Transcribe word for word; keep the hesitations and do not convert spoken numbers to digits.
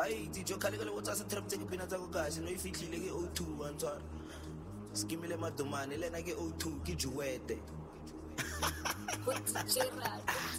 Hayi tijo khale ka loko tsasa trap tse ke pina tsa go kahle no ifihlile ke O two wantswara skimile madumane lena ke O two ke Juwete What did you